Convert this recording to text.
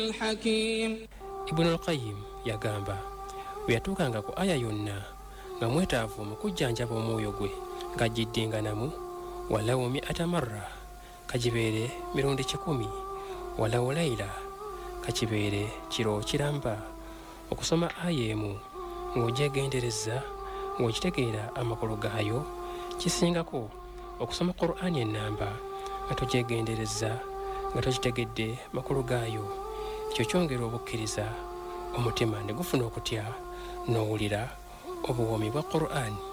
الحكيم. Ibn al-Qayyim yagamba bwe yatuukanga ku aya yonna nga mwetaavu mu kujjanjaba omwoyo gwe ng'agiddinganamu walawo mi'ata marra kagibeere mirundi 100 walawo layla kakibeere kiro kiramba okusoma aya emu ng'ogyegendereza ng'okitegeera amakulu gaayo kisingako okusoma Qur'ani ennamba nga togyegendereza nga tokitegedde makulu gaayo. Ekyo kyongera obukkiriza omutima ne gufuna okutya n'owulira obuwoomi bwa Qur'ani.